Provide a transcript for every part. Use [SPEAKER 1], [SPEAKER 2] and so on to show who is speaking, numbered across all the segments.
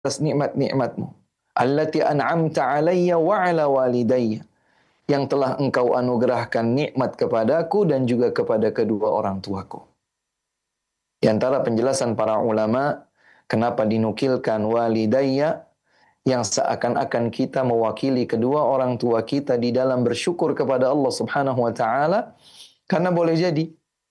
[SPEAKER 1] atas nikmat-nikmat-Mu allati an'amta 'alayya wa 'ala walidayya, yang telah Engkau anugerahkan nikmat kepadaku dan juga kepada kedua orang tuaku. Di antara penjelasan para ulama kenapa dinukilkan walidayya, yang seakan-akan kita mewakili kedua orang tua kita di dalam bersyukur kepada Allah Subhanahu wa taala, karena boleh jadi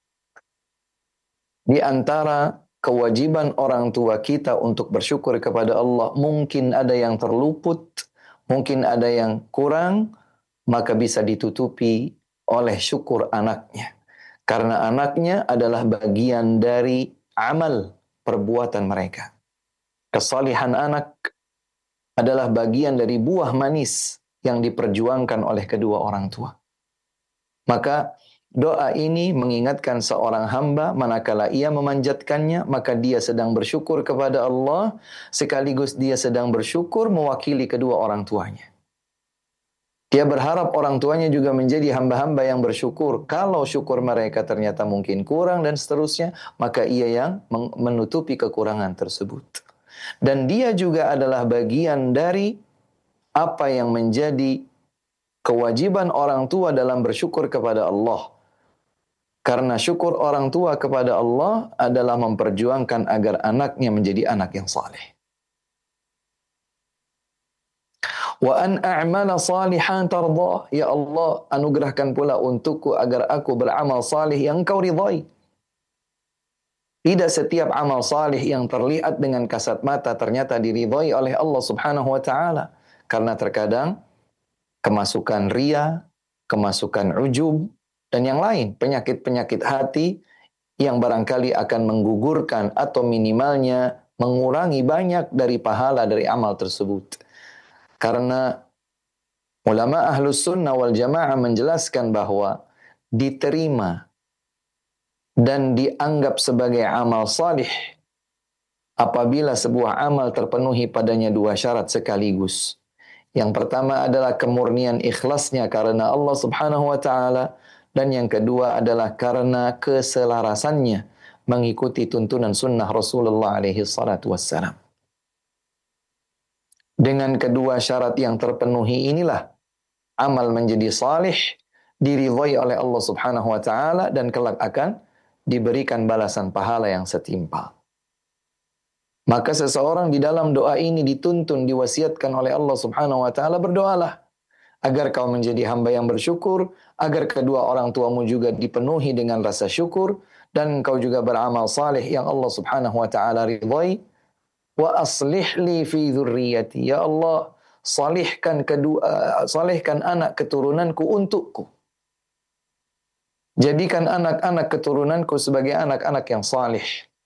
[SPEAKER 1] di antara kewajiban orang tua kita untuk bersyukur kepada Allah mungkin ada yang terluput, mungkin ada yang kurang, maka bisa ditutupi oleh syukur anaknya. Karena anaknya adalah bagian dari amal perbuatan mereka. Kesalihan anak adalah bagian dari buah manis yang diperjuangkan oleh kedua orang tua. Maka doa ini mengingatkan seorang hamba manakala ia memanjatkannya, maka dia sedang bersyukur kepada Allah, sekaligus dia sedang bersyukur mewakili kedua orang tuanya. Dia berharap orang tuanya juga menjadi hamba-hamba yang bersyukur. Kalau syukur mereka ternyata mungkin kurang dan seterusnya, maka ia yang menutupi kekurangan tersebut. Dan dia juga adalah bagian dari apa yang menjadi kewajiban orang tua dalam bersyukur kepada Allah. Karena syukur orang tua kepada Allah adalah memperjuangkan agar anaknya menjadi anak yang saleh. Wa an a'mala salihan tardah. Ya Allah, anugerahkan pula untukku agar aku beramal salih yang Engkau ridhai. Tidak setiap amal salih yang terlihat dengan kasat mata ternyata diridhai oleh Allah Subhanahu wa taala. Karena terkadang kemasukan ria, kemasukan ujub, dan yang lain, penyakit-penyakit hati yang barangkali akan menggugurkan atau minimalnya mengurangi banyak dari pahala dari amal tersebut. Karena ulama ahlus sunnah wal jamaah menjelaskan bahwa diterima dan dianggap sebagai amal salih apabila sebuah amal terpenuhi padanya dua syarat sekaligus. Yang pertama adalah kemurnian ikhlasnya karena Allah Subhanahu wa taala, dan yang kedua adalah karena keselarasannya mengikuti tuntunan sunnah Rasulullah alaihi salatu wassalam. Dengan kedua syarat yang terpenuhi inilah amal menjadi salih, diridhai oleh Allah Subhanahu wa taala, dan kelak akan diberikan balasan pahala yang setimpal. Maka seseorang di dalam doa ini dituntun, diwasiatkan oleh Allah Subhanahu wa taala, berdoalah agar kau menjadi hamba yang bersyukur, agar kedua orang tuamu juga dipenuhi dengan rasa syukur, dan kau juga beramal saleh yang Allah Subhanahu wa taala ridhai. Wa aslih li fi dzurriyyati, ya Allah, salihkan anak keturunanku untukku. Jadikan anak-anak keturunanku sebagai anak-anak yang salih.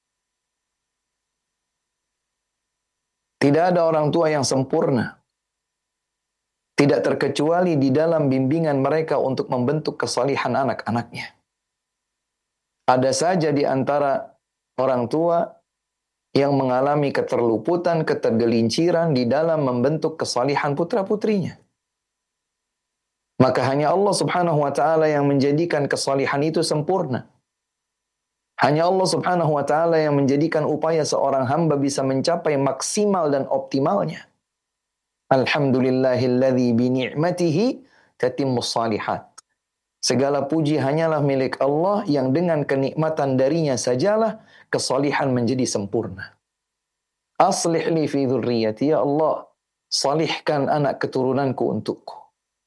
[SPEAKER 1] Tidak ada orang tua yang sempurna. Tidak terkecuali di dalam bimbingan mereka untuk membentuk kesalihan anak-anaknya. Ada saja di antara orang tua yang mengalami keterluputan, ketergelinciran di dalam membentuk kesalihan putra-putrinya. Maka hanya Allah Subhanahu wa taala yang menjadikan kesalihan itu sempurna. Hanya Allah Subhanahu wa taala yang menjadikan upaya seorang hamba bisa mencapai maksimal dan optimalnya. Alhamdulillahilladzi bi ni'matihi tatimmus shalihat. Segala puji hanyalah milik Allah yang dengan kenikmatan darinya sajalah kesalihan menjadi sempurna. Aslih li fi dzurriyyati, ya Allah, salihkan anak keturunanku untukku.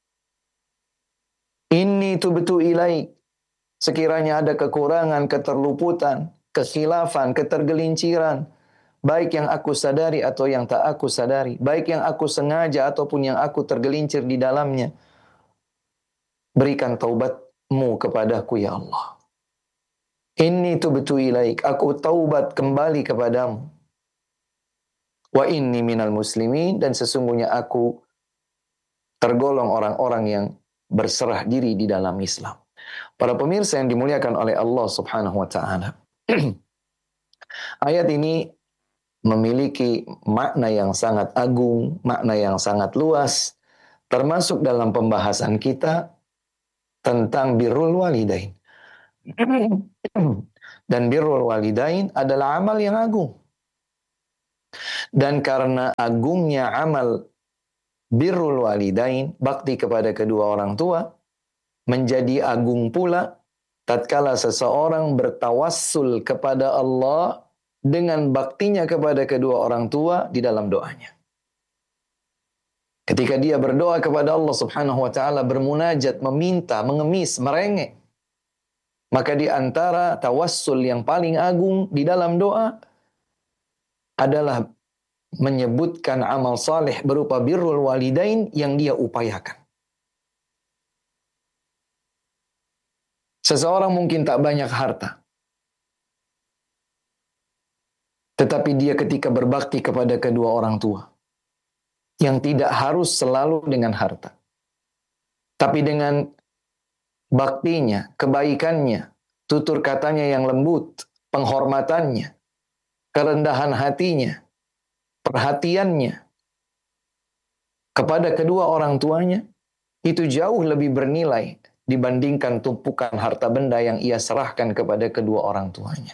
[SPEAKER 1] Inni tubtu ilaik. Sekiranya ada kekurangan, keterluputan, kekhilafan, ketergelinciran, baik yang aku sadari atau yang tak aku sadari, baik yang aku sengaja ataupun yang aku tergelincir di dalamnya, berikan taubatmu kepadaku, ya Allah. Inni tubtu ilaik, aku taubat kembali kepadamu. Wa inni minal muslimin, dan sesungguhnya aku tergolong orang-orang yang berserah diri di dalam Islam. Para pemirsa yang dimuliakan oleh Allah Subhanahu wa taala. Ayat ini memiliki makna yang sangat agung, makna yang sangat luas, termasuk dalam pembahasan kita tentang birrul walidain. Dan birrul walidain adalah amal yang agung. Dan karena agungnya amal birrul walidain, bakti kepada kedua orang tua, menjadi agung pula tatkala seseorang bertawassul kepada Allah dengan baktinya kepada kedua orang tua di dalam doanya. Ketika dia berdoa kepada Allah Subhanahu wa taala, bermunajat, meminta, mengemis, merengek, maka di antara tawassul yang paling agung di dalam doa adalah menyebutkan amal saleh berupa birrul walidain yang dia upayakan. Seseorang mungkin tak banyak harta, tetapi dia ketika berbakti kepada kedua orang tua, yang tidak harus selalu dengan harta, tapi dengan baktinya, kebaikannya, tutur katanya yang lembut, penghormatannya, kerendahan hatinya, perhatiannya kepada kedua orang tuanya, itu jauh lebih bernilai dibandingkan tumpukan harta benda yang ia serahkan kepada kedua orang tuanya.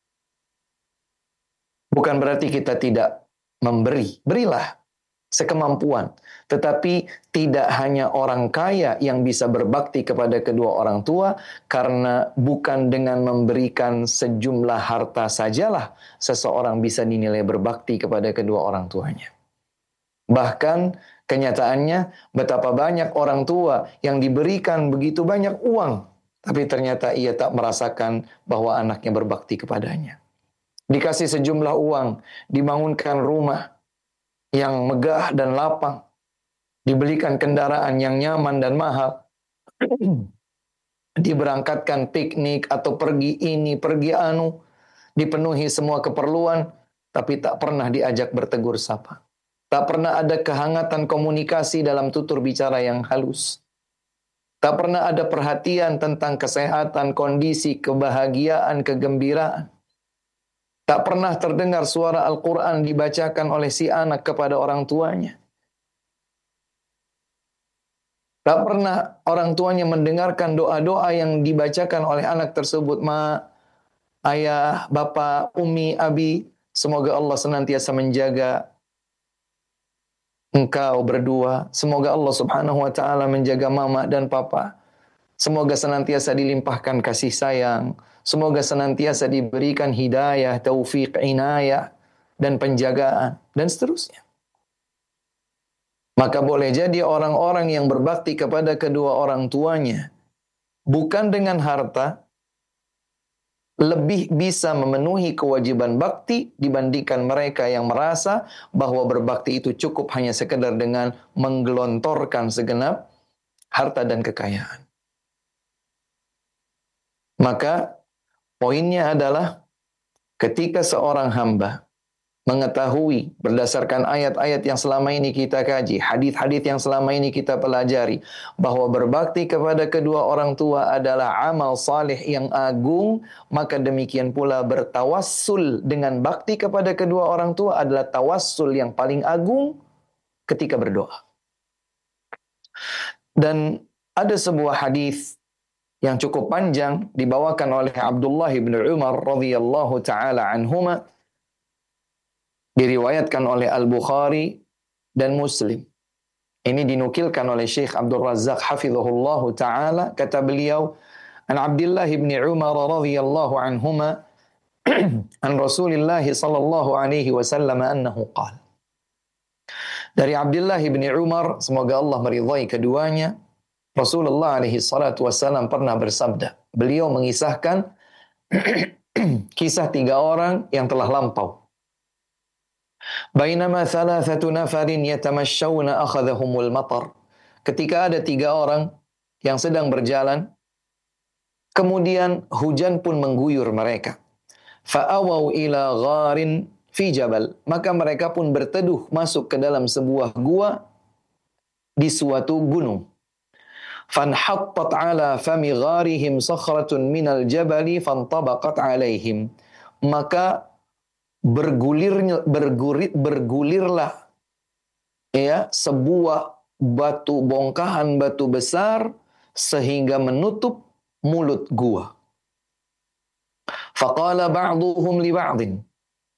[SPEAKER 1] Bukan berarti kita tidak memberi, berilah sekemampuan. Tetapi tidak hanya orang kaya yang bisa berbakti kepada kedua orang tua, karena bukan dengan memberikan sejumlah harta sajalah seseorang bisa dinilai berbakti kepada kedua orang tuanya. Bahkan kenyataannya betapa banyak orang tua yang diberikan begitu banyak uang, tapi ternyata ia tak merasakan bahwa anaknya berbakti kepadanya. Dikasih sejumlah uang, dibangunkan rumah yang megah dan lapang, dibelikan kendaraan yang nyaman dan mahal, diberangkatkan piknik atau pergi ini, pergi anu, dipenuhi semua keperluan, tapi tak pernah diajak bertegur sapa. Tak pernah ada kehangatan komunikasi dalam tutur bicara yang halus. Tak pernah ada perhatian tentang kesehatan, kondisi, kebahagiaan, kegembiraan. Tak pernah terdengar suara Al-Quran dibacakan oleh si anak kepada orang tuanya. Tak pernah orang tuanya mendengarkan doa-doa yang dibacakan oleh anak tersebut. Ma, ayah, bapak, umi, abi, semoga Allah senantiasa menjaga engkau berdua. Semoga Allah Subhanahu wa taala menjaga mama dan papa. Semoga senantiasa dilimpahkan kasih sayang. Semoga senantiasa diberikan hidayah, taufik, inayah, dan penjagaan, dan seterusnya. Maka boleh jadi orang-orang yang berbakti kepada kedua orang tuanya, bukan dengan harta, lebih bisa memenuhi kewajiban bakti dibandingkan mereka yang merasa bahwa berbakti itu cukup hanya sekedar dengan menggelontorkan segenap harta dan kekayaan. Maka poinnya adalah ketika seorang hamba mengetahui berdasarkan ayat-ayat yang selama ini kita kaji, hadis-hadis yang selama ini kita pelajari, bahwa berbakti kepada kedua orang tua adalah amal saleh yang agung, maka demikian pula bertawassul dengan bakti kepada kedua orang tua adalah tawassul yang paling agung ketika berdoa. Dan ada sebuah hadis yang cukup panjang dibawakan oleh Abdullah bin Umar radhiyallahu taala anhuma, diriwayatkan oleh Al-Bukhari dan Muslim. Ini dinukilkan oleh Syekh Abdul Razzaq hafizahullahu taala, kata beliau, an Abdullah bin Umar radhiyallahu anhuma an Rasulillah sallallahu alaihi wasallam annahu qala. Dari Abdullah bin Umar, semoga Allah meridhai keduanya, Rasulullah alaihi salatu wasallam pernah bersabda. Beliau mengisahkan kisah 3 orang yang telah lampau. Bainama thalathatu nafarin yatamashshawna akhadhahumul matar. Ketika ada 3 orang yang sedang berjalan, kemudian hujan pun mengguyur mereka. Fa'awaw ila gharin fi jabal. Maka mereka pun berteduh masuk ke dalam sebuah gua di suatu gunung. Fanhattat ala fami gharihim sakhratun minal jabali fantabaqat alaihim. Maka bergulirlah ya sebuah bongkahan batu besar sehingga menutup mulut gua. Faqala ba'duhum li ba'din.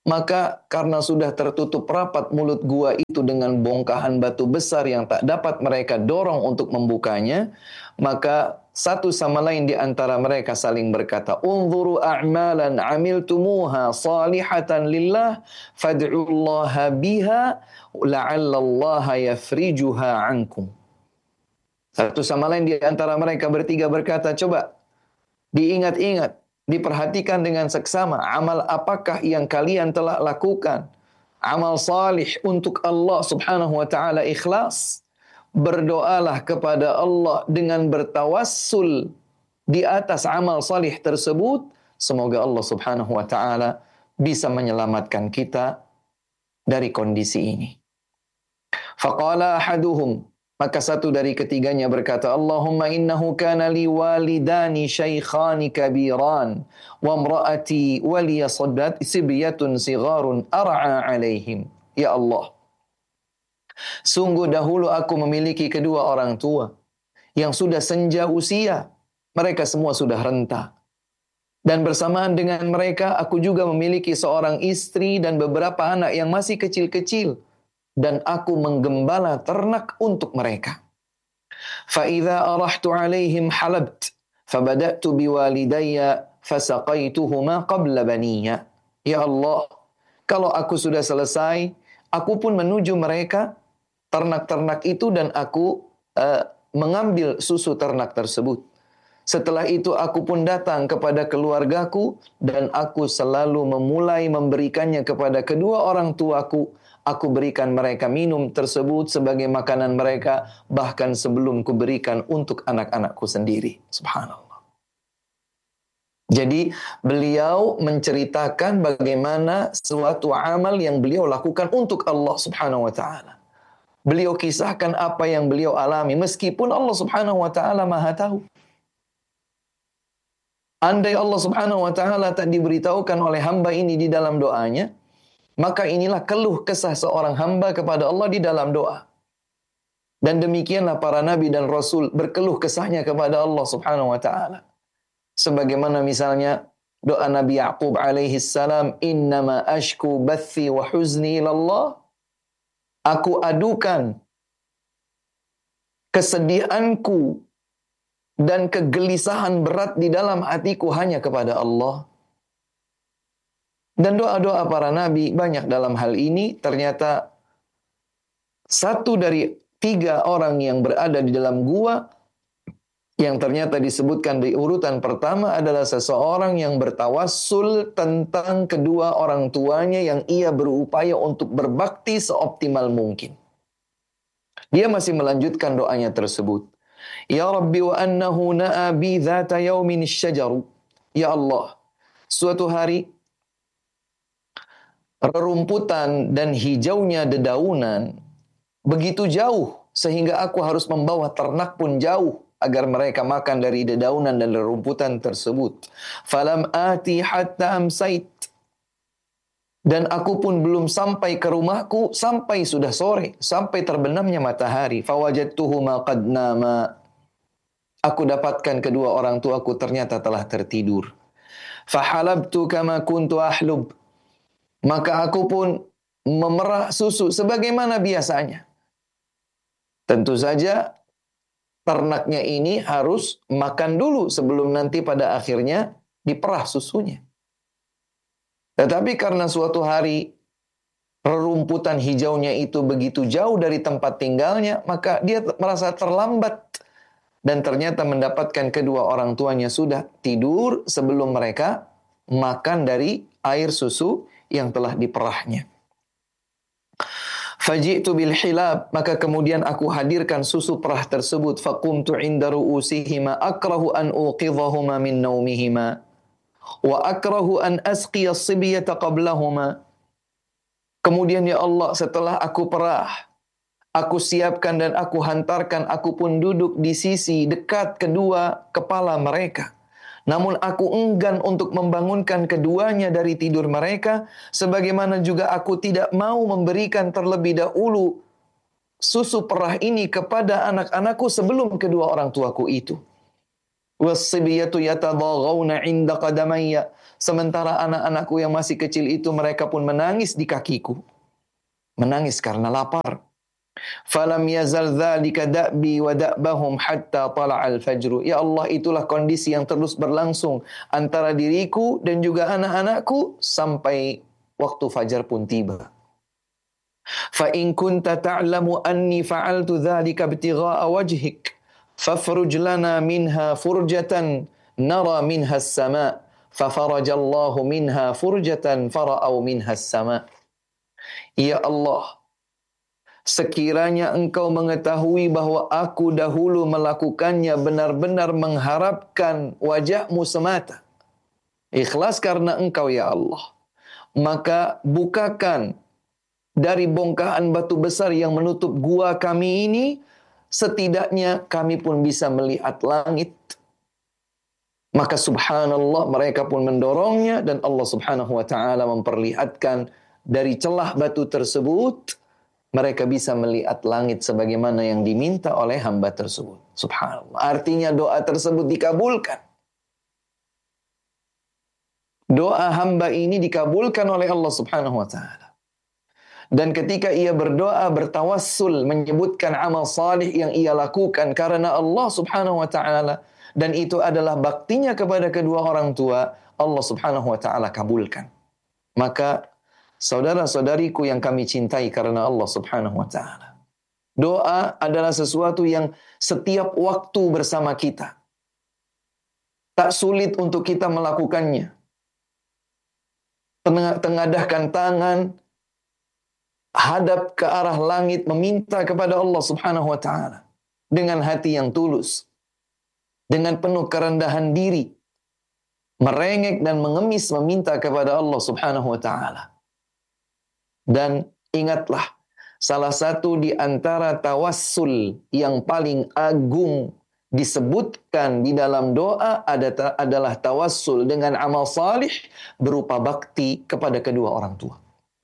[SPEAKER 1] maka karena sudah tertutup rapat mulut gua itu dengan bongkahan batu besar yang tak dapat mereka dorong untuk membukanya, maka satu sama lain di antara mereka saling berkata, "Unzuru a'malan 'amiltumuha salihatan lillah fad'ullaha biha la'allallaha yafrijuha 'ankum." Satu sama lain di antara mereka bertiga berkata, "Coba diingat-ingat, diperhatikan dengan seksama, amal apakah yang kalian telah lakukan? Amal salih untuk Allah Subhanahu wa taala ikhlas. Berdoalah kepada Allah dengan bertawassul di atas amal salih tersebut. Semoga Allah Subhanahu wa taala bisa menyelamatkan kita dari kondisi ini." Faqala ahaduhum, maka satu dari ketiganya berkata, "Allahumma innahu kana li walidani shaykhani kabiran wa imraati waliya saddat sibyatun sigharun ar'a alaihim." Ya Allah, sungguh dahulu aku memiliki kedua orang tua yang sudah senja usia. Mereka semua sudah renta. Dan bersamaan dengan mereka, aku juga memiliki seorang istri dan beberapa anak yang masih kecil-kecil. Dan aku menggembala ternak untuk mereka. فَإِذَا أَرَحْتُ عَلَيْهِمْ حَلَبْتُ فَبَدَأْتُ بِوَالِدَيَّ فَسَقَيْتُهُمَا قَبْلَ بَنِيَّ. Ya Allah, kalau aku sudah selesai, aku pun menuju mereka, ternak-ternak itu, dan aku mengambil susu ternak tersebut. Setelah itu aku pun datang kepada keluargaku dan aku selalu memulai memberikannya kepada kedua orang tuaku. Aku berikan mereka minum tersebut sebagai makanan mereka, bahkan sebelum kuberikan untuk anak-anakku sendiri. Subhanallah. Jadi beliau menceritakan bagaimana suatu amal yang beliau lakukan untuk Allah Subhanahu wa taala. Beliau kisahkan apa yang beliau alami meskipun Allah Subhanahu wa taala Maha tahu. Andai Allah Subhanahu wa taala tak diberitahukan oleh hamba ini di dalam doanya, maka inilah keluh kesah seorang hamba kepada Allah di dalam doa. Dan demikianlah para nabi dan rasul berkeluh kesahnya kepada Allah Subhanahu wa taala. Sebagaimana misalnya doa Nabi Ya'qub alaihi salam, "Innama ashku bathi wa huzni ilallah." Aku adukan kesedihanku dan kegelisahan berat di dalam hatiku hanya kepada Allah. Dan doa-doa para nabi banyak dalam hal ini. Ternyata satu dari 3 orang yang berada di dalam gua yang ternyata disebutkan di urutan pertama adalah seseorang yang bertawassul tentang kedua orang tuanya yang ia berupaya untuk berbakti seoptimal mungkin. Dia masih melanjutkan doanya tersebut. Ya Rabbi wa annahu na'a bi dhata yaumin syajaru. Ya Allah, suatu hari rerumputan dan hijaunya dedaunan begitu jauh sehingga aku harus membawa ternak pun jauh agar mereka makan dari dedaunan dan rerumputan tersebut. Falam ati hatta amsait. Dan aku pun belum sampai ke rumahku sampai sudah sore, sampai terbenamnya matahari. Fawajadtuhuma qad nama. Aku dapatkan kedua orang tuaku ternyata telah tertidur. Fahalabtu kama kuntu ahlub. Maka aku pun memerah susu sebagaimana biasanya. Tentu saja ternaknya ini harus makan dulu sebelum nanti pada akhirnya diperah susunya. Tetapi karena suatu hari rerumputan hijaunya itu begitu jauh dari tempat tinggalnya, maka dia merasa terlambat. Dan ternyata mendapatkan kedua orang tuanya sudah tidur sebelum mereka makan dari air susu yang telah diperahnya. Faji'tu bil hilab, maka kemudian aku hadirkan susu perah tersebut. Faqumtu 'inda ru'usihima akrahu an uqidhahuma min naumihima wa akrahu an asqiya as-sibyata qablahuma. Kemudian ya Allah, setelah aku perah, aku siapkan dan aku hantarkan, aku pun duduk di sisi dekat kedua kepala mereka. Namun aku enggan untuk membangunkan keduanya dari tidur mereka, sebagaimana juga aku tidak mau memberikan terlebih dahulu susu perah ini kepada anak-anakku sebelum kedua orang tuaku itu. Was-sibyatu yatadaghawna 'inda qadamayya. Sementara anak-anakku yang masih kecil itu mereka pun menangis di kakiku. Menangis karena lapar. Falam yazal dzalika da'bi wa da'bahum hatta tala'al fajru. Ya Allah, itulah kondisi yang terus berlangsung antara diriku dan juga anak-anakku sampai waktu fajar pun tiba. Fa in kunta ta'lamu anni fa'altu dzalika ibtigha'a wajhik fafruj lana minha furjatan nara minha as-sama'. Fafarajallahu minha furjatan fara'au minha as-sama'. Ya Allah, sekiranya engkau mengetahui bahwa aku dahulu melakukannya benar-benar mengharapkan wajahmu semata. Ikhlas karena engkau ya Allah. Maka bukakan dari bongkahan batu besar yang menutup gua kami ini, setidaknya kami pun bisa melihat langit. Maka subhanallah mereka pun mendorongnya dan Allah subhanahu wa ta'ala memperlihatkan dari celah batu tersebut mereka bisa melihat langit sebagaimana yang diminta oleh hamba tersebut. Subhanallah. Artinya doa tersebut dikabulkan. Doa hamba ini dikabulkan oleh Allah subhanahu wa ta'ala. Dan ketika ia berdoa, bertawassul, menyebutkan amal salih yang ia lakukan karena Allah subhanahu wa ta'ala, dan itu adalah baktinya kepada kedua orang tua, Allah subhanahu wa ta'ala kabulkan. Maka saudara-saudariku yang kami cintai karena Allah subhanahu wa ta'ala, doa adalah sesuatu yang setiap waktu bersama kita. Tak sulit untuk kita melakukannya. Tengadahkan tangan, hadap ke arah langit, meminta kepada Allah subhanahu wa ta'ala. Dengan hati yang tulus. Dengan penuh kerendahan diri. Merengek dan mengemis meminta kepada Allah subhanahu wa ta'ala. Dan ingatlah, salah satu di antara tawassul yang paling agung disebutkan di dalam doa adalah tawassul dengan amal salih berupa bakti kepada kedua orang tua.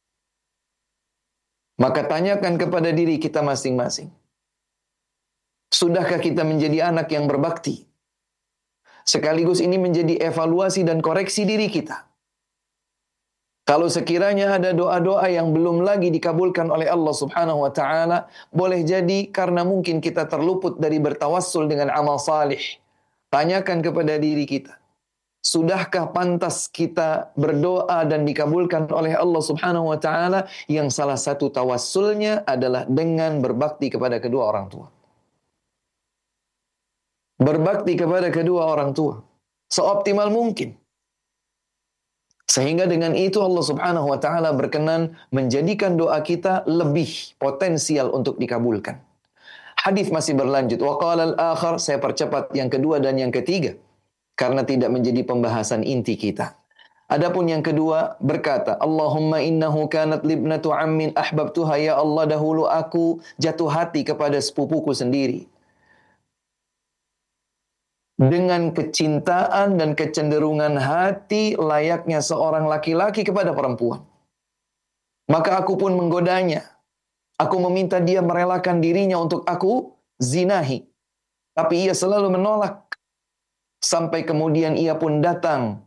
[SPEAKER 1] Maka tanyakan kepada diri kita masing-masing. Sudahkah kita menjadi anak yang berbakti? Sekaligus ini menjadi evaluasi dan koreksi diri kita. Kalau sekiranya ada doa-doa yang belum lagi dikabulkan oleh Allah subhanahu wa ta'ala, boleh jadi karena mungkin kita terluput dari bertawassul dengan amal salih. Tanyakan kepada diri kita. Sudahkah pantas kita berdoa dan dikabulkan oleh Allah subhanahu wa ta'ala yang salah satu tawassulnya adalah dengan berbakti kepada kedua orang tua. Berbakti kepada kedua orang tua seoptimal mungkin. Sehingga dengan itu Allah subhanahu wa ta'ala berkenan menjadikan doa kita lebih potensial untuk dikabulkan. Hadis masih berlanjut. Wa qala al-akhar, saya percepat yang kedua dan yang ketiga. Karena tidak menjadi pembahasan inti kita. Adapun yang kedua berkata, Allahumma innahu kanat libnatu ammin ahbabtuha, ya Allah dahulu aku jatuh hati kepada sepupuku sendiri. Dengan kecintaan dan kecenderungan hati layaknya seorang laki-laki kepada perempuan. Maka aku pun menggodanya. Aku meminta dia merelakan dirinya untuk aku zinahi. Tapi ia selalu menolak. Sampai kemudian ia pun datang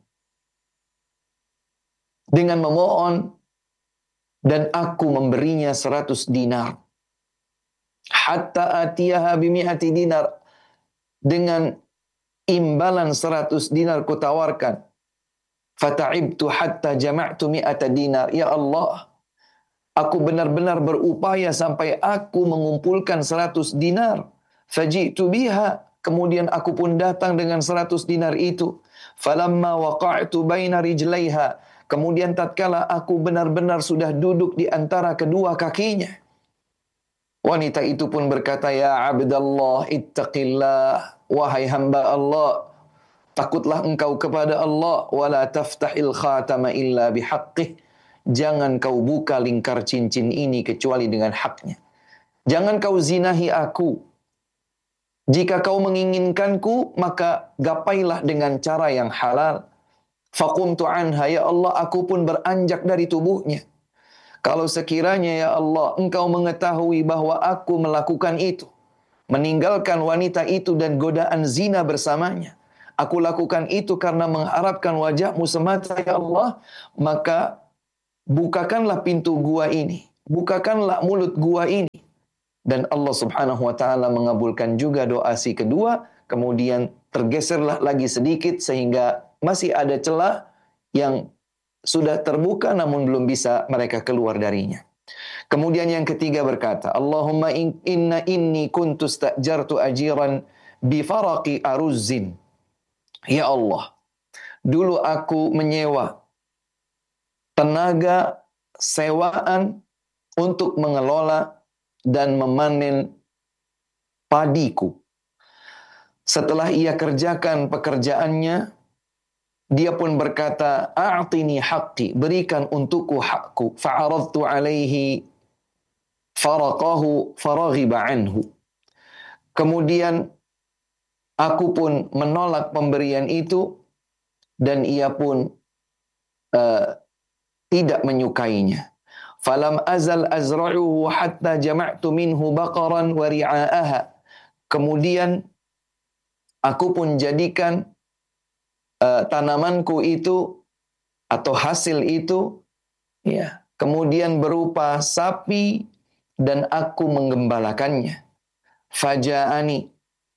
[SPEAKER 1] dengan memohon dan aku memberinya 100 dinar. Hatta atiyaha bimi'ati dinar. Dengan imbalan 100 dinar kutawarkan. Fata'ibtu hatta jama'tu mi'ata dinar. Ya Allah, aku benar-benar berupaya sampai aku mengumpulkan 100 dinar. Faji'tu biha. Kemudian aku pun datang dengan 100 dinar itu. Falamma waqa'tu baina rijlaiha. Kemudian tatkala aku benar-benar sudah duduk di antara kedua kakinya. Wanita itu pun berkata, ya Abdallah ittaqillah. Wahai hamba Allah, takutlah engkau kepada Allah. Wala taftahil khatama illa bihaqqih. Jangan kau buka lingkar cincin ini kecuali dengan haknya. Jangan kau zinahi aku. Jika kau menginginkanku, maka gapailah dengan cara yang halal. Faqumtu anha, ya Allah, aku pun beranjak dari tubuhnya. Kalau sekiranya ya Allah, engkau mengetahui bahwa aku melakukan itu, meninggalkan wanita itu dan godaan zina bersamanya, aku lakukan itu karena mengharapkan wajah-Mu semata ya Allah, maka bukakanlah pintu gua ini, bukakanlah mulut gua ini. Dan Allah subhanahu wa ta'ala mengabulkan juga doa si kedua, kemudian tergeserlah lagi sedikit sehingga masih ada celah yang sudah terbuka namun belum bisa mereka keluar darinya. Kemudian yang ketiga berkata, Allahumma inni kuntu sta'jartu ajiran bifaraqi aruzzin. Ya Allah, dulu aku menyewa tenaga sewaan untuk mengelola dan memanen padiku. Setelah ia kerjakan pekerjaannya, dia pun berkata, "A'tini haqqi, berikan untukku hakku." Fa'aradtu alaihi faraqahu faraghiba anhu. Kemudian aku pun menolak pemberian itu dan ia pun tidak menyukainya. Falam azal azra'uhu hatta jama'tu minhu baqaran wa ri'a'aha. Kemudian aku pun jadikan tanamanku itu atau hasil itu ya, kemudian berupa sapi dan aku menggembalakannya. Faja'ani.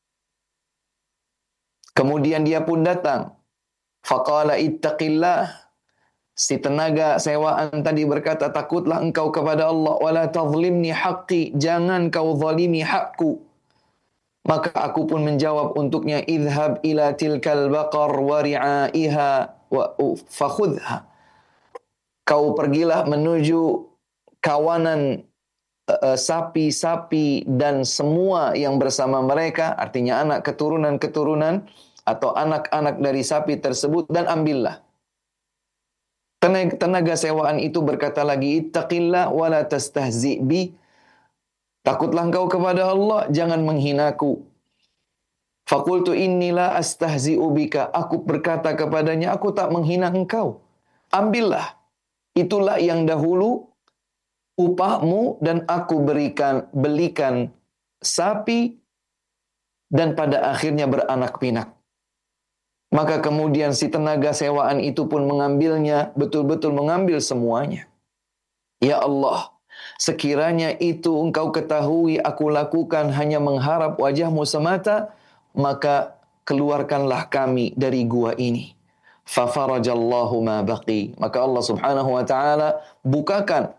[SPEAKER 1] Kemudian dia pun datang. Faqala ittaqillah. Si tenaga sewaan tadi berkata, takutlah engkau kepada Allah. Wala tazlimni haqqi. Jangan kau zalimi hakku. Maka aku pun menjawab untuknya, idhab ila tilkal baqar wa ri'aiha wa fakhudha. Kau pergilah menuju kawanan sapi-sapi dan semua yang bersama mereka, artinya anak keturunan-keturunan atau anak-anak dari sapi tersebut, dan ambillah. Tenaga sewaan itu berkata lagi, ittaqillah wa la tastahzi' bi. Takutlah engkau kepada Allah, jangan menghinaku. Faqultu inni la astahzi'u bika. Aku berkata kepadanya, aku tak menghina engkau. Ambillah. Itulah yang dahulu upahmu dan aku belikan sapi dan pada akhirnya beranak pinak. Maka kemudian si tenaga sewaan itu pun mengambilnya, betul-betul mengambil semuanya. Ya Allah, sekiranya itu engkau ketahui aku lakukan hanya mengharap wajah-Mu semata, maka keluarkanlah kami dari gua ini. Fafarajallahu ma baqi. Maka Allah subhanahu wa ta'ala bukakan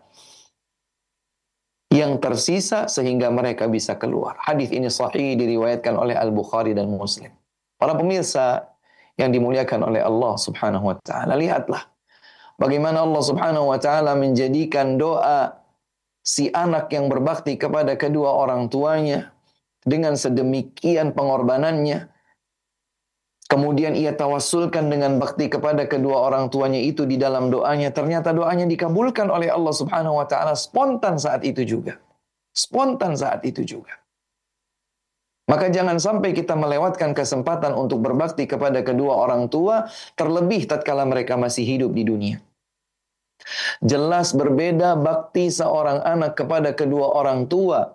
[SPEAKER 1] yang tersisa sehingga mereka bisa keluar. Hadis ini sahih, diriwayatkan oleh Al-Bukhari dan Muslim. Para pemirsa yang dimuliakan oleh Allah subhanahu wa ta'ala, lihatlah bagaimana Allah subhanahu wa ta'ala menjadikan doa si anak yang berbakti kepada kedua orang tuanya dengan sedemikian pengorbanannya. Kemudian ia tawassulkan dengan bakti kepada kedua orang tuanya itu di dalam doanya. Ternyata doanya dikabulkan oleh Allah subhanahu wa ta'ala spontan saat itu juga. Spontan saat itu juga. Maka jangan sampai kita melewatkan kesempatan untuk berbakti kepada kedua orang tua, terlebih tatkala mereka masih hidup di dunia. Jelas berbeda bakti seorang anak kepada kedua orang tua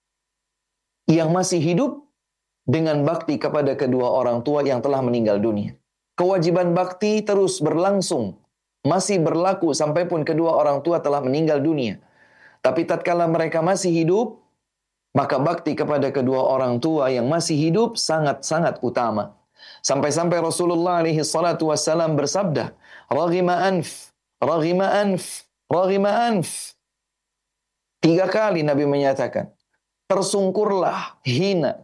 [SPEAKER 1] yang masih hidup dengan bakti kepada kedua orang tua yang telah meninggal dunia. Kewajiban bakti terus berlangsung, masih berlaku sampai pun kedua orang tua telah meninggal dunia. Tapi tatkala mereka masih hidup, maka bakti kepada kedua orang tua yang masih hidup sangat-sangat utama. Sampai-sampai Rasulullah alaihi salatu wassalam bersabda, Raghima anf, raghima anf, raghima anf. 3 kali Nabi menyatakan, tersungkurlah hina,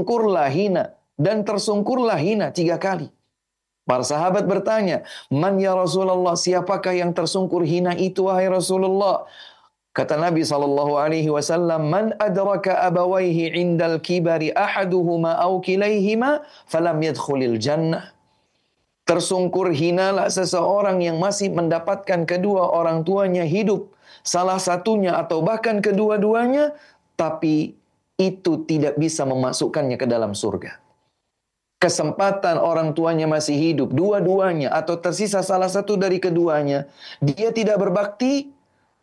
[SPEAKER 1] dan tersungkurlah hina 3 kali. Para sahabat bertanya, man ya Rasulullah, siapakah yang tersungkur hina itu wahai Rasulullah? Kata Nabi SAW, man adraka abawaihi indal kibari ahaduhuma aw kilaihima falam yadkhulil jannah. Tersungkur hinalah seseorang yang masih mendapatkan kedua orang tuanya hidup, salah satunya atau bahkan kedua-duanya, tapi itu tidak bisa memasukkannya ke dalam surga. Kesempatan orang tuanya masih hidup, dua-duanya atau tersisa salah satu dari keduanya, dia tidak berbakti,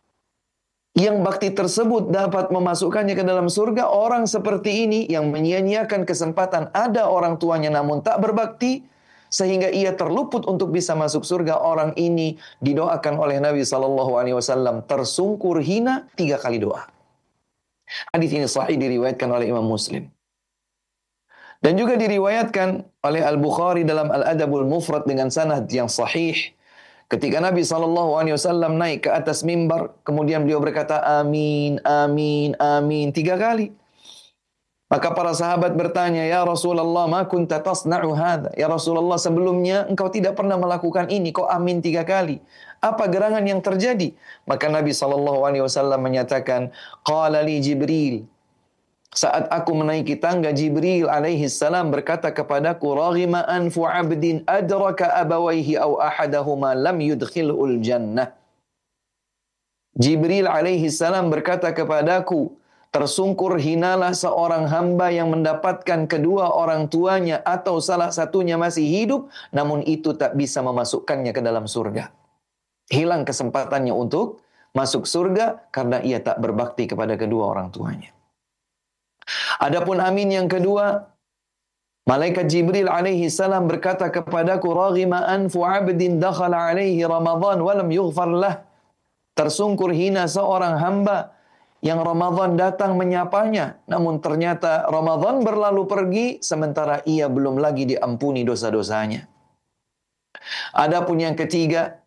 [SPEAKER 1] yang bakti tersebut dapat memasukkannya ke dalam surga. Orang seperti ini yang menyia-nyiakan kesempatan ada orang tuanya namun tak berbakti, sehingga ia terluput untuk bisa masuk surga. Orang ini didoakan oleh Nabi SAW tersungkur hina 3 kali doa. Hadis ini sahih diriwayatkan oleh Imam Muslim. Dan juga diriwayatkan oleh Al-Bukhari dalam Al-Adabul Mufrad dengan sanad yang sahih. Ketika Nabi SAW naik ke atas mimbar, kemudian beliau berkata, amin, amin, amin, 3 kali. Maka para sahabat bertanya, ya Rasulullah, ma kunta tasna'u hadha? Ya Rasulullah, sebelumnya engkau tidak pernah melakukan ini, kok amin 3 kali? Apa gerangan yang terjadi? Maka Nabi SAW menyatakan, qala li Jibril. Saat aku menaiki tangga, Jibril alaihi salam berkata kepadaku, raghima anfu abdin adraka abawaihi au ahadahuma lam yudkhilul jannah. Jibril alaihi salam berkata kepadaku, tersungkur hinalah seorang hamba yang mendapatkan kedua orang tuanya atau salah satunya masih hidup, namun itu tak bisa memasukkannya ke dalam surga. Hilang kesempatannya untuk masuk surga karena ia tak berbakti kepada kedua orang tuanya. Adapun amin yang kedua, malaikat Jibril alaihi salam berkata kepadaku, raghima anfu abdin dakhala alaihi Ramadan walam yughfar lah. Tersungkur hina seorang hamba yang Ramadan datang menyapanya, namun ternyata Ramadan berlalu pergi sementara ia belum lagi diampuni dosa-dosanya. Adapun yang ketiga,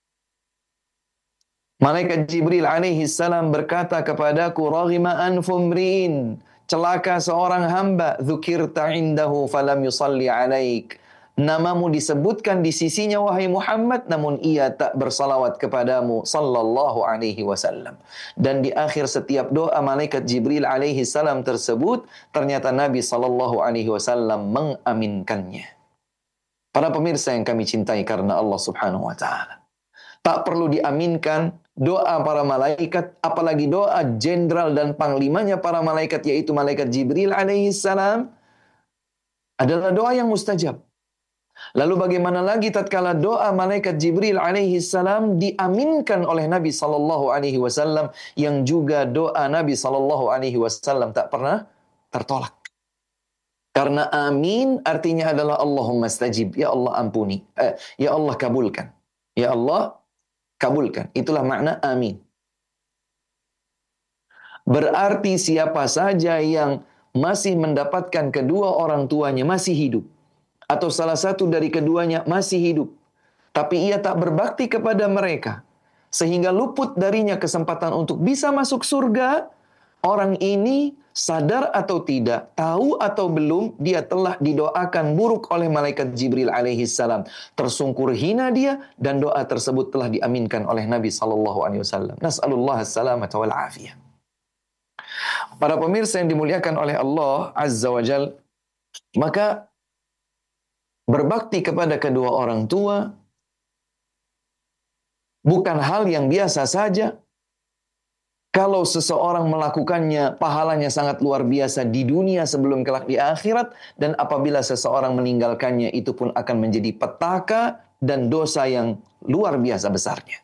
[SPEAKER 1] malaikat Jibril alaihi salam berkata kepadaku, raghima anfu mri'in, celaka seorang hamba, dzukirta indahu falam yusalli alaik. Namamu disebutkan di sisinya wahai Muhammad, namun ia tak bersalawat kepadamu sallallahu alaihi wasallam. Dan di akhir setiap doa malaikat Jibril alaihi salam tersebut, ternyata Nabi sallallahu alaihi wasallam mengaminkannya. Para pemirsa yang kami cintai karena Allah Subhanahu wa taala, tak perlu diaminkan doa para malaikat, apalagi doa jenderal dan panglimanya para malaikat, yaitu malaikat Jibril alaihi salam, adalah doa yang mustajab. Lalu bagaimana lagi tatkala doa malaikat Jibril alaihi salam diaminkan oleh Nabi sallallahu alaihi wasallam, yang juga doa Nabi sallallahu alaihi wasallam tak pernah tertolak. Karena amin artinya adalah Allahumma stajib, ya Allah ampuni, ya Allah kabulkan. Ya Allah kabulkan. Itulah makna amin. Berarti siapa saja yang masih mendapatkan kedua orang tuanya masih hidup, atau salah satu dari keduanya masih hidup, tapi ia tak berbakti kepada mereka, sehingga luput darinya kesempatan untuk bisa masuk surga, orang ini sadar atau tidak, tahu atau belum, dia telah didoakan buruk oleh malaikat Jibril alaihi salam. Tersungkur hina dia, dan doa tersebut telah diaminkan oleh Nabi sallallahu alaihi wasallam. Nas'alullah as-salamata wal afiyah. Para pemirsa yang dimuliakan oleh Allah Azza wa Jal, maka berbakti kepada kedua orang tua bukan hal yang biasa saja. Kalau seseorang melakukannya, pahalanya sangat luar biasa di dunia sebelum kelak di akhirat. Dan apabila seseorang meninggalkannya, itu pun akan menjadi petaka dan dosa yang luar biasa besarnya.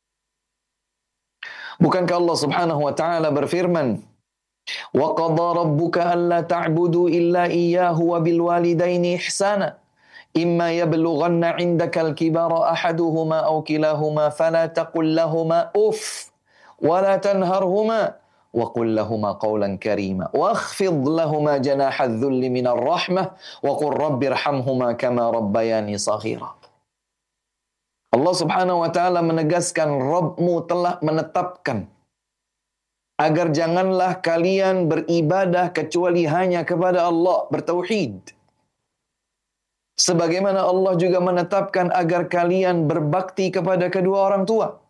[SPEAKER 1] Bukankah Allah Subhanahu wa taala berfirman, "Wa qadha rabbuka alla ta'budu illa iyyahu wa bil walidaini ihsana. Imma yablughanna 'indakal kibara ahaduhuma aw kilahuma fala taqul lahumā uff wa la tanharhuma wa qul lahumā qawlan karīmā wakhfid lahumā janāha adh-dhulli minar rahmah wa qur rabbirhamhumā kamā rabbayānī shaghīrā." Allah Subhanahu wa taala menegaskan, Rabbmu telah menetapkan agar janganlah kalian beribadah kecuali hanya kepada Allah, bertauhid. Sebagaimana Allah juga menetapkan agar kalian berbakti kepada kedua orang tua.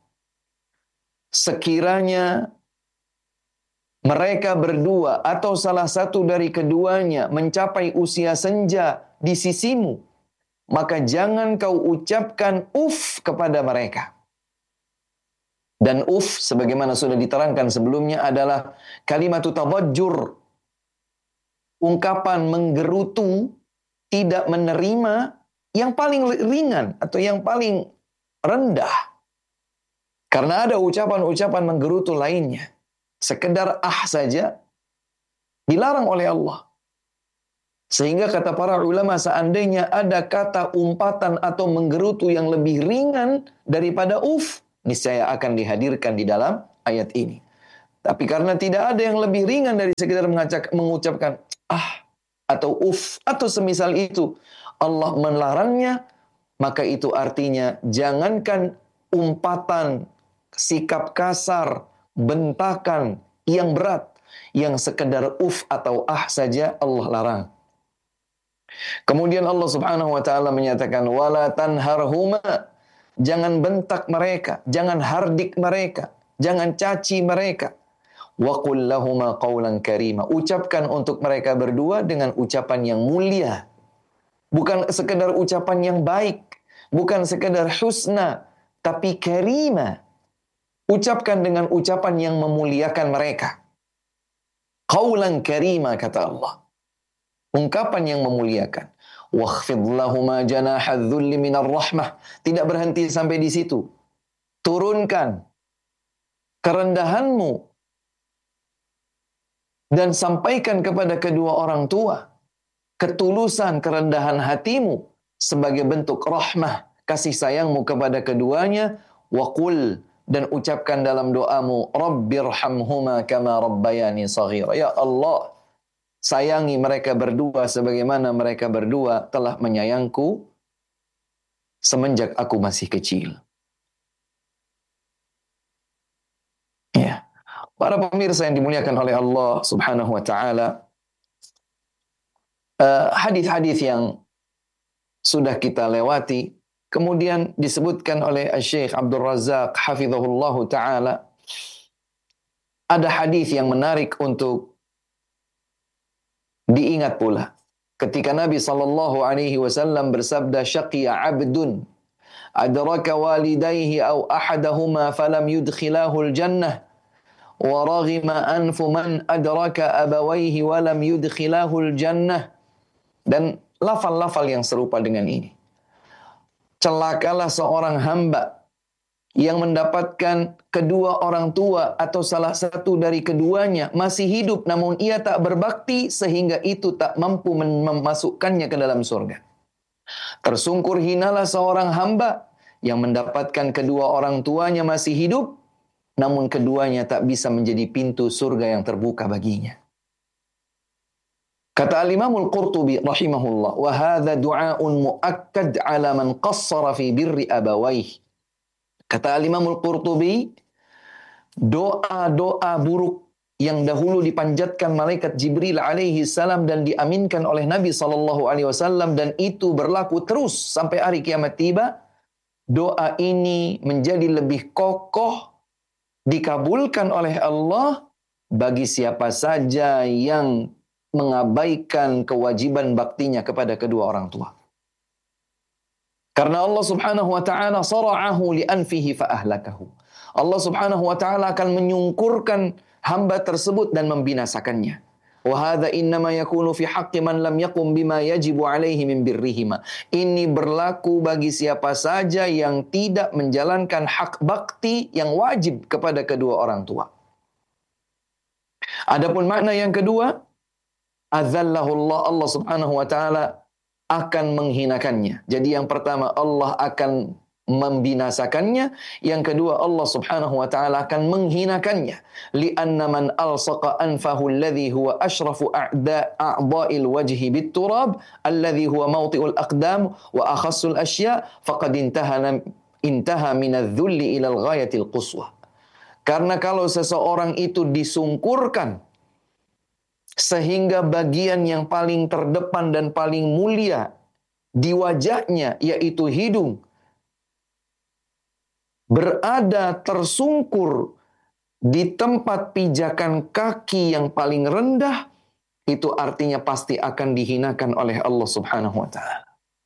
[SPEAKER 1] Sekiranya mereka berdua atau salah satu dari keduanya mencapai usia senja di sisimu, maka jangan kau ucapkan uf kepada mereka. Dan uf, sebagaimana sudah diterangkan sebelumnya, adalah kalimat tabajjur, ungkapan menggerutu, tidak menerima yang paling ringan atau yang paling rendah. Karena ada ucapan-ucapan menggerutu lainnya. Sekedar saja dilarang oleh Allah. Sehingga kata para ulama, seandainya ada kata umpatan atau menggerutu yang lebih ringan daripada niscaya akan dihadirkan di dalam ayat ini. Tapi karena tidak ada yang lebih ringan dari sekedar mengucapkan atau atau semisal itu, Allah melarangnya, maka itu artinya jangankan umpatan, sikap kasar, bentakan yang berat, yang sekedar atau saja Allah larang. Kemudian Allah Subhanahu wa taala menyatakan wala tanharhuma, jangan bentak mereka, jangan hardik mereka, jangan caci mereka. Wa qul lahuma qawlan karima, ucapkan untuk mereka berdua dengan ucapan yang mulia. Bukan sekedar ucapan yang baik, bukan sekedar husna, tapi karima. Ucapkan dengan ucapan yang memuliakan mereka. Qawlan karima, kata Allah. Ungkapan yang memuliakan. Wakhfid lahuma janahadz dzulli minar rahmah. Tidak berhenti sampai di situ. Turunkan kerendahanmu dan sampaikan kepada kedua orang tua ketulusan kerendahan hatimu sebagai bentuk rahmah, kasih sayangmu kepada keduanya. Waqul, dan ucapkan dalam doamu, Rabbirhamhuma kama rabbayani shaghira. Ya Allah, sayangi mereka berdua sebagaimana mereka berdua telah menyayangku semenjak aku masih kecil. Ya. Para pemirsa yang dimuliakan oleh Allah Subhanahu wa taala, hadis-hadis yang sudah kita lewati kemudian disebutkan oleh Syekh Abdul Razak hafizahullahu taala, ada hadis yang menarik untuk diingat pula. Ketika Nabi sallallahu alaihi wasallam bersabda, syaqiya 'abdun adraka walidayhi aw ahadahuma falam yudkhilahul jannah wa raghima anfu man adraka abawayhi wa lam yudkhilahul jannah. Dan lafal-lafal yang serupa dengan ini. Celakalah seorang hamba yang mendapatkan kedua orang tua atau salah satu dari keduanya masih hidup namun ia tak berbakti sehingga itu tak mampu memasukkannya ke dalam surga. Tersungkur hinalah seorang hamba yang mendapatkan kedua orang tuanya masih hidup namun keduanya tak bisa menjadi pintu surga yang terbuka baginya. Kata Al-Imam Al-Qurtubi rahimahullah, wa hadza du'aun muakkad 'ala man qassara fi birri abawayh. Kata Al-Imam Al-Qurtubi, doa-doa buruk yang dahulu dipanjatkan malaikat Jibril alaihi salam dan diaminkan oleh Nabi sallallahu alaihi wasallam dan itu berlaku terus sampai hari kiamat tiba, doa ini menjadi lebih kokoh dikabulkan oleh Allah bagi siapa saja yang mengabaikan kewajiban baktinya kepada kedua orang tua. Karena Allah Subhanahu wa taala sara'ahu li anfihi fa ahlakahu. Allah Subhanahu wa taala akan menyungkurkan hamba tersebut dan membinasakannya. Wa hadza innama yakunu fi haqqi man lam yaqum bima yajibu alaihi min birrihima. Ini berlaku bagi siapa saja yang tidak menjalankan hak bakti yang wajib kepada kedua orang tua. Adapun makna yang kedua, azallahullah, Allah Subhanahu wa taala akan menghinakannya. Jadi yang pertama Allah akan membinasakannya, yang kedua Allah Subhanahu wa taala akan menghinakannya. Li'anna man alsaqa anfahu alladhi huwa ashrafu a'dha'il wajhi bit-turab alladhi huwa mawti'ul aqdam wa akhassul asya faqad intaha min adh-dhulli ila al-ghayatil quswa. Karena kalau seseorang itu disungkurkan sehingga bagian yang paling terdepan dan paling mulia di wajahnya, yaitu hidung, berada tersungkur di tempat pijakan kaki yang paling rendah, itu artinya pasti akan dihinakan oleh Allah Subhanahu wa ta'ala.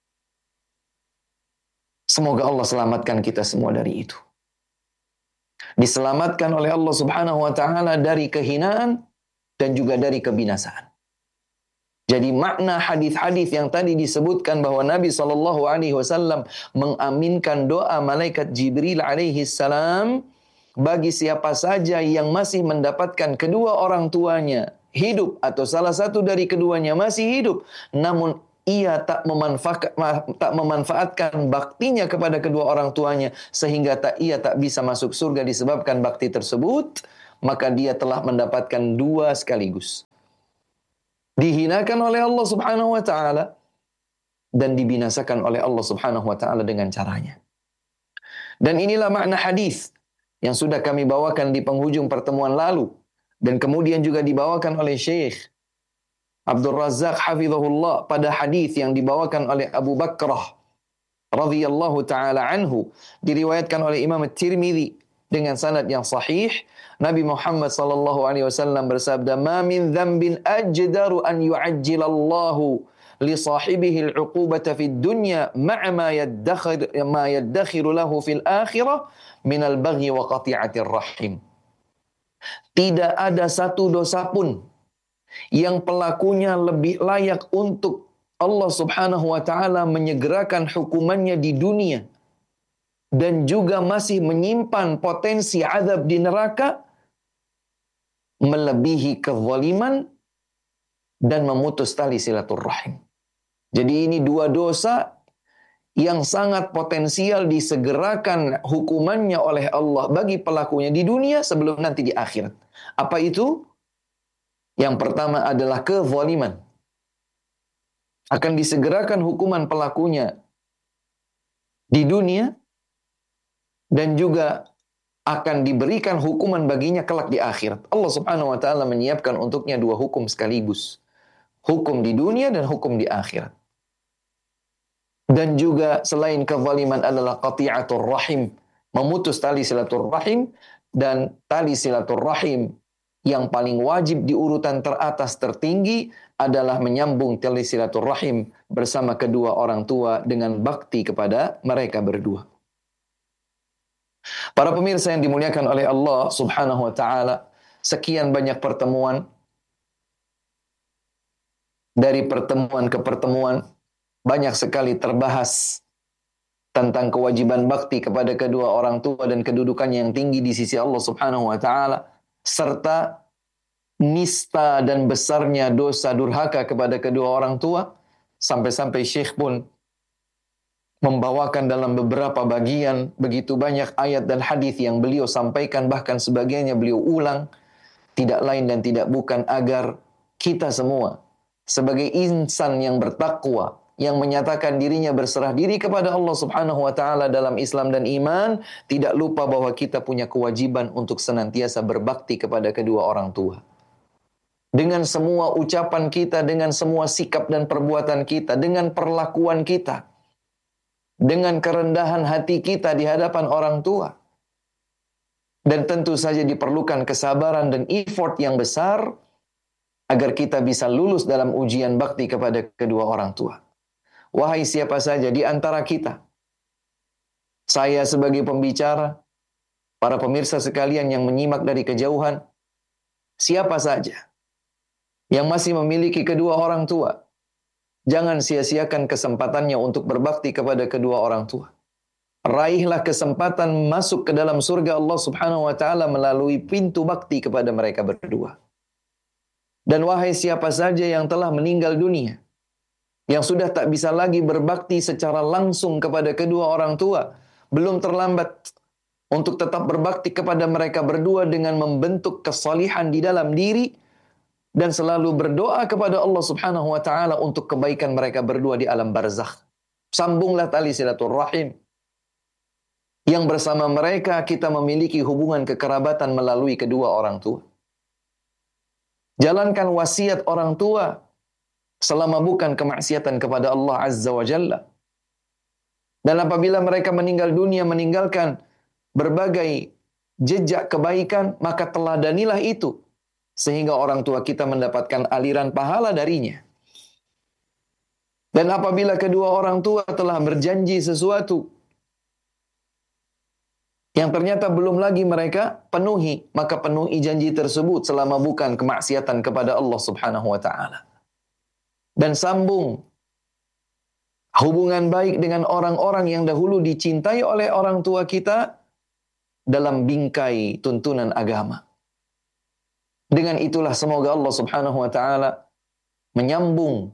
[SPEAKER 1] Semoga Allah selamatkan kita semua dari itu. Diselamatkan oleh Allah Subhanahu wa ta'ala dari kehinaan dan juga dari kebinasaan. Jadi makna hadis-hadis yang tadi disebutkan bahwa Nabi SAW mengaminkan doa malaikat Jibril alaihi salam bagi siapa saja yang masih mendapatkan kedua orang tuanya hidup atau salah satu dari keduanya masih hidup, namun ia tak memanfaatkan baktinya kepada kedua orang tuanya sehingga ia tak bisa masuk surga disebabkan bakti tersebut, maka dia telah mendapatkan dua sekaligus. Dihinakan oleh Allah Subhanahu wa taala dan dibinasakan oleh Allah Subhanahu wa taala dengan caranya. Dan inilah makna hadis yang sudah kami bawakan di penghujung pertemuan lalu dan kemudian juga dibawakan oleh Syekh Abdul Razak hafizahullah pada hadis yang dibawakan oleh Abu Bakrah radhiyallahu taala anhu, diriwayatkan oleh Imam At-Tirmidzi dengan sanad yang sahih. Nabi Muhammad sallallahu alaihi wasallam bersabda, "Ma min dzambin ajdaru an yu'ajjilallahu li sahibihi al-'uqubata fid dunya ma'a ma yaddakhiru lahu fil akhirah min al-baghi wa qati'atir rahim." Tidak ada satu dosa pun yang pelakunya lebih layak untuk Allah Subhanahu wa taala menyegerakan hukumannya di dunia dan juga masih menyimpan potensi azab di neraka melebihi kezaliman dan memutus tali silaturrahim. Jadi ini dua dosa yang sangat potensial disegerakan hukumannya oleh Allah bagi pelakunya di dunia sebelum nanti di akhirat. Apa itu? Yang pertama adalah kezaliman. Akan disegerakan hukuman pelakunya di dunia dan juga akan diberikan hukuman baginya kelak di akhirat. Allah Subhanahu wa taala menyiapkan untuknya dua hukum sekaligus. Hukum di dunia dan hukum di akhirat. Dan juga selain kezaliman adalah qati'atur rahim, memutus tali silaturrahim, dan tali silaturrahim yang paling wajib di urutan teratas tertinggi adalah menyambung tali silaturrahim bersama kedua orang tua dengan bakti kepada mereka berdua. Para pemirsa yang dimuliakan oleh Allah Subhanahu wa taala, sekian banyak pertemuan, dari pertemuan ke pertemuan banyak sekali terbahas tentang kewajiban bakti kepada kedua orang tua dan kedudukannya yang tinggi di sisi Allah Subhanahu wa taala, serta nista dan besarnya dosa durhaka kepada kedua orang tua, sampai-sampai Syekh pun membawakan dalam beberapa bagian begitu banyak ayat dan hadis yang beliau sampaikan, bahkan sebagiannya beliau ulang, tidak lain dan tidak bukan agar kita semua sebagai insan yang bertakwa, yang menyatakan dirinya berserah diri kepada Allah Subhanahu wa taala dalam Islam dan iman, tidak lupa bahwa kita punya kewajiban untuk senantiasa berbakti kepada kedua orang tua. Dengan semua ucapan kita, dengan semua sikap dan perbuatan kita, dengan perlakuan kita, dengan kerendahan hati kita di hadapan orang tua. Dan tentu saja diperlukan kesabaran dan effort yang besar agar kita bisa lulus dalam ujian bakti kepada kedua orang tua. Wahai siapa saja di antara kita, saya sebagai pembicara, para pemirsa sekalian yang menyimak dari kejauhan, siapa saja yang masih memiliki kedua orang tua, jangan sia-siakan kesempatannya untuk berbakti kepada kedua orang tua. Raihlah kesempatan masuk ke dalam surga Allah Subhanahu wa taala melalui pintu bakti kepada mereka berdua. Dan wahai siapa saja yang telah meninggal dunia, yang sudah tak bisa lagi berbakti secara langsung kepada kedua orang tua, belum terlambat untuk tetap berbakti kepada mereka berdua dengan membentuk kesalihan di dalam diri dan selalu berdoa kepada Allah Subhanahu wa taala untuk kebaikan mereka berdua di alam barzakh. Sambunglah tali silaturrahim yang bersama mereka kita memiliki hubungan kekerabatan melalui kedua orang tua. Jalankan wasiat orang tua selama bukan kemaksiatan kepada Allah Azza wa Jalla. Dan apabila mereka meninggal dunia meninggalkan berbagai jejak kebaikan, maka teladanilah itu sehingga orang tua kita mendapatkan aliran pahala darinya. Dan apabila kedua orang tua telah berjanji sesuatu yang ternyata belum lagi mereka penuhi, maka penuhi janji tersebut selama bukan kemaksiatan kepada Allah Subhanahu wa taala. Dan sambung hubungan baik dengan orang-orang yang dahulu dicintai oleh orang tua kita dalam bingkai tuntunan agama. Dengan itulah semoga Allah Subhanahu wa taala menyambung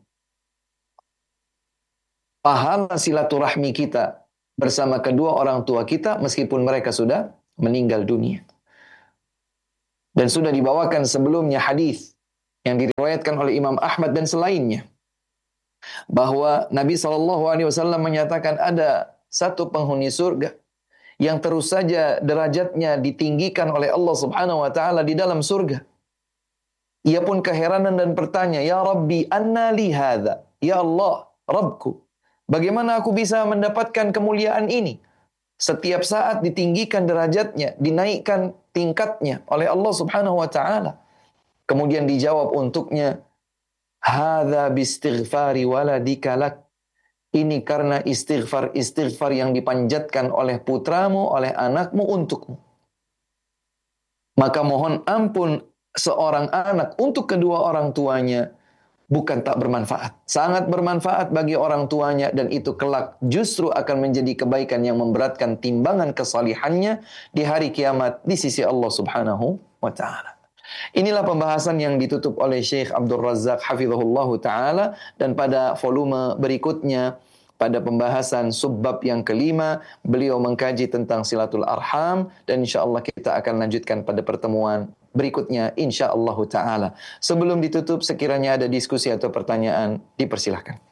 [SPEAKER 1] pahala silaturahmi kita bersama kedua orang tua kita meskipun mereka sudah meninggal dunia. Dan sudah dibawakan sebelumnya hadis yang diriwayatkan oleh Imam Ahmad dan selainnya, bahwa Nabi SAW menyatakan ada satu penghuni surga yang terus saja derajatnya ditinggikan oleh Allah Subhanahu wa taala di dalam surga. Ia pun keheranan dan bertanya, "Ya Rabbi, anna li hadza?" Ya Allah, Rabbku, bagaimana aku bisa mendapatkan kemuliaan ini? Setiap saat ditinggikan derajatnya, dinaikkan tingkatnya oleh Allah Subhanahu wa taala. Kemudian dijawab untuknya, "Hadza bistighfari waladika lak." Ini karena istighfar yang dipanjatkan oleh putramu, oleh anakmu untukmu. Maka mohon ampun seorang anak untuk kedua orang tuanya bukan tak bermanfaat. Sangat bermanfaat bagi orang tuanya, dan itu kelak justru akan menjadi kebaikan yang memberatkan timbangan kesalihannya di hari kiamat di sisi Allah Subhanahu wa taala. Inilah pembahasan yang ditutup oleh Syekh Abdul Razak hafizahullahu taala, dan pada volume berikutnya pada pembahasan subbab yang kelima beliau mengkaji tentang silatul arham, dan insyaallah kita akan lanjutkan pada pertemuan berikutnya insyaallah taala. Sebelum ditutup, sekiranya ada diskusi atau pertanyaan, dipersilahkan.